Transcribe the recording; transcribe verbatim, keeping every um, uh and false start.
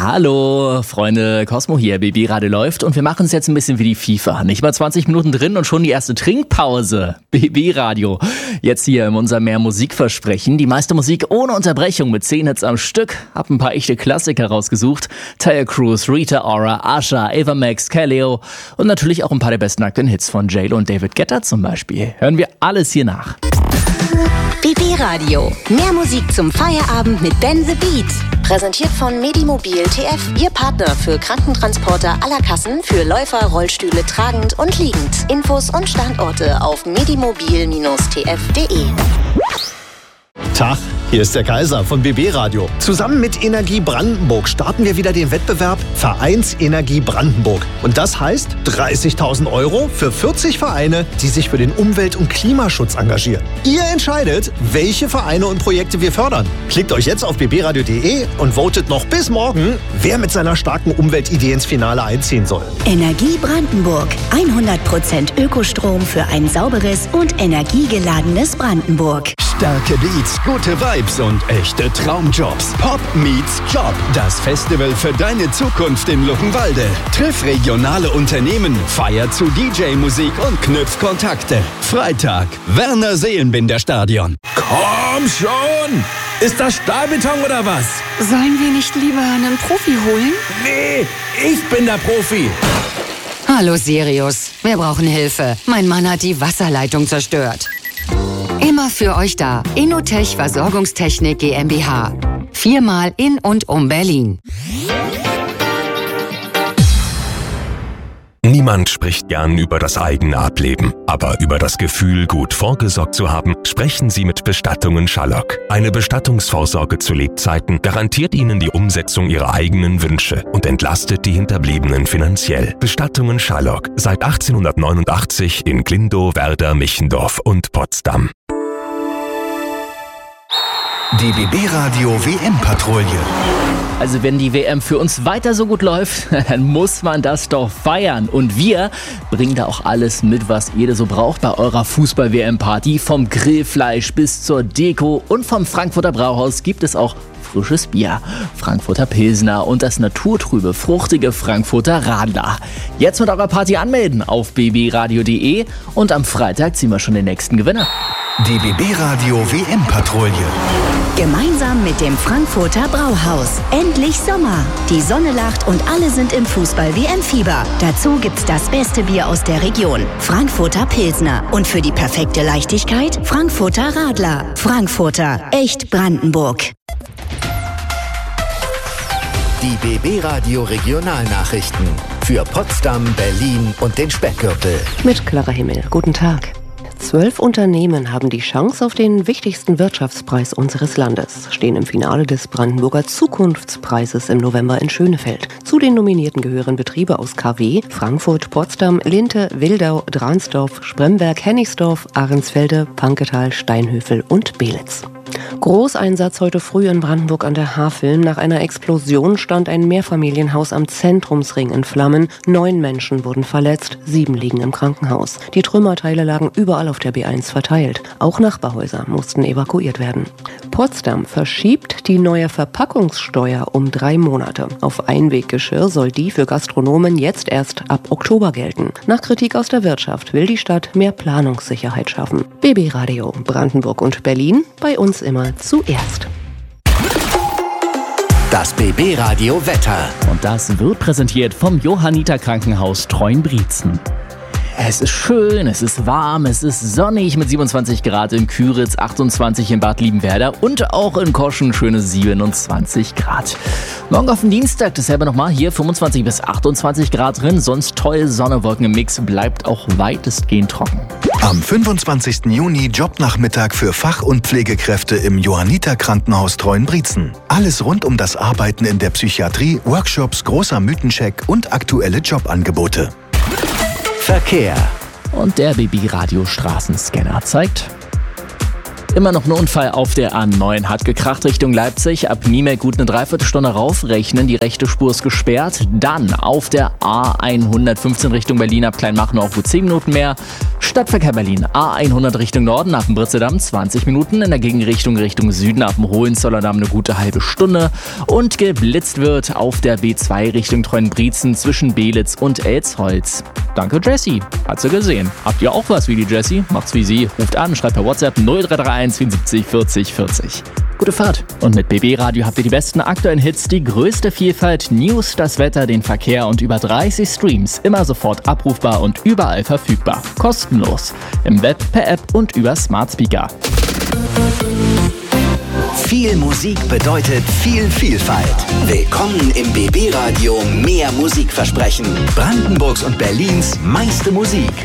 Hallo, Freunde, Cosmo hier, B B Radio läuft und wir machen es jetzt ein bisschen wie die FIFA. Nicht mal zwanzig Minuten drin und schon die erste Trinkpause. B B Radio. Jetzt hier in unser Mehr Musikversprechen. Die meiste Musik ohne Unterbrechung mit zehn Hits am Stück. Hab ein paar echte Klassiker rausgesucht. Taylor Cruz, Rita Ora, Usher, Ava Max, Kaleo und natürlich auch ein paar der besten aktuellen Hits von J-Lo und David Guetta zum Beispiel. Hören wir alles hier nach. B B Radio. Mehr Musik zum Feierabend mit Ben the Beat. Präsentiert von Medimobil T F, Ihr Partner für Krankentransporter aller Kassen für Läufer, Rollstühle tragend und liegend. Infos und Standorte auf medimobil T F punkt de. Tag, hier ist der Kaiser von B B Radio. Zusammen mit Energie Brandenburg starten wir wieder den Wettbewerb Vereinsenergie Brandenburg. Und das heißt dreißigtausend Euro für vierzig Vereine, die sich für den Umwelt- und Klimaschutz engagieren. Ihr entscheidet, welche Vereine und Projekte wir fördern. Klickt euch jetzt auf b b radio punkt de und votet noch bis morgen, wer mit seiner starken Umweltidee ins Finale einziehen soll. Energie Brandenburg. hundert Prozent Ökostrom für ein sauberes und energiegeladenes Brandenburg. Starke Beats, gute Vibes und echte Traumjobs. Pop meets Job. Das Festival für deine Zukunft in Luckenwalde. Triff regionale Unternehmen, feier zu D J-Musik und knüpf Kontakte. Freitag, Werner Seelenbinder Stadion. Komm schon! Ist das Stahlbeton oder was? Sollen wir nicht lieber einen Profi holen? Nee, ich bin der Profi. Hallo Sirius, wir brauchen Hilfe. Mein Mann hat die Wasserleitung zerstört. Immer für euch da. Innotech Versorgungstechnik GmbH. Viermal in und um Berlin. Niemand spricht gern über das eigene Ableben, aber über das Gefühl, gut vorgesorgt zu haben, sprechen Sie mit Bestattungen Schallock. Eine Bestattungsvorsorge zu Lebzeiten garantiert Ihnen die Umsetzung Ihrer eigenen Wünsche und entlastet die Hinterbliebenen finanziell. Bestattungen Schallock, seit achtzehnhundertneunundachtzig in Glindow, Werder, Michendorf und Potsdam. Die B B Radio W M-Patrouille. Also wenn die W M für uns weiter so gut läuft, dann muss man das doch feiern. Und wir bringen da auch alles mit, was ihr so braucht bei eurer Fußball-W M-Party. Vom Grillfleisch bis zur Deko und vom Frankfurter Brauhaus gibt es auch frisches Bier, Frankfurter Pilsner und das naturtrübe, fruchtige Frankfurter Radler. Jetzt mit eurer Party anmelden auf b b radio punkt de und am Freitag ziehen wir schon den nächsten Gewinner. Die B B Radio W M-Patrouille. Gemeinsam mit dem Frankfurter Brauhaus. Endlich Sommer. Die Sonne lacht und alle sind im Fußball-W M-Fieber. Dazu gibt's das beste Bier aus der Region. Frankfurter Pilsner. Und für die perfekte Leichtigkeit Frankfurter Radler. Frankfurter. Echt Brandenburg. Die B B Radio Regionalnachrichten. Für Potsdam, Berlin und den Speckgürtel. Mit Clara Himmel. Guten Tag. Zwölf Unternehmen haben die Chance auf den wichtigsten Wirtschaftspreis unseres Landes, stehen im Finale des Brandenburger Zukunftspreises im November in Schönefeld. Zu den Nominierten gehören Betriebe aus K W, Frankfurt, Potsdam, Linte, Wildau, Dransdorf, Spremberg, Hennigsdorf, Ahrensfelde, Panketal, Steinhöfel und Belitz. Großeinsatz heute früh in Brandenburg an der Haveln. Nach einer Explosion stand ein Mehrfamilienhaus am Zentrumsring in Flammen. Neun Menschen wurden verletzt, sieben liegen im Krankenhaus. Die Trümmerteile lagen überall auf der B eins verteilt. Auch Nachbarhäuser mussten evakuiert werden. Potsdam verschiebt die neue Verpackungssteuer um drei Monate. Auf Einweggeschirr soll die für Gastronomen jetzt erst ab Oktober gelten. Nach Kritik aus der Wirtschaft will die Stadt mehr Planungssicherheit schaffen. B B Radio Brandenburg und Berlin, bei uns immer zuerst. Das B B Radio Wetter. Und das wird präsentiert vom Johanniter Krankenhaus Treuenbrietzen. Es ist schön, es ist warm, es ist sonnig mit siebenundzwanzig Grad in Küritz, achtundzwanzig in Bad Liebenwerda und auch in Koschen schöne siebenundzwanzig Grad. Morgen auf den Dienstag dasselbe nochmal, hier fünfundzwanzig bis achtundzwanzig Grad drin, sonst toll, Sonne, Wolken im Mix, bleibt auch weitestgehend trocken. Am fünfundzwanzigsten Juni Jobnachmittag für Fach- und Pflegekräfte im Johanniter Krankenhaus Treuenbrietzen. Alles rund um das Arbeiten in der Psychiatrie, Workshops, großer Mythencheck und aktuelle Jobangebote. Verkehr. Und der B B Radio Straßenscanner zeigt Immer noch ein Unfall auf der A neun, hat gekracht Richtung Leipzig. Ab Niemek gut eine Dreiviertelstunde raufrechnen, die rechte Spur ist gesperrt. Dann auf der A hundertfünfzehn Richtung Berlin ab Kleinmachnow auch gut zehn Minuten mehr. Stadtverkehr Berlin, A hundert Richtung Norden ab dem Britzedamm zwanzig Minuten. In der Gegenrichtung Richtung Süden ab dem Hohenzollerndamm eine gute halbe Stunde. Und geblitzt wird auf der B zwei Richtung Treuenbrietzen zwischen Belitz und Elzholz. Danke Jessie, hat sie gesehen. Habt ihr auch was wie die Jessie? Macht's wie sie. Ruft an, schreibt per WhatsApp null drei drei eins vierundsiebzig vierzig vierzig. Gute Fahrt. Und mit B B Radio habt ihr die besten aktuellen Hits, die größte Vielfalt, News, das Wetter, den Verkehr und über dreißig Streams. Immer sofort abrufbar und überall verfügbar. Kostenlos. Im Web, per App und über Smart Speaker. Viel Musik bedeutet viel Vielfalt. Willkommen im B B Radio Mehr Musikversprechen. Brandenburgs und Berlins meiste Musik.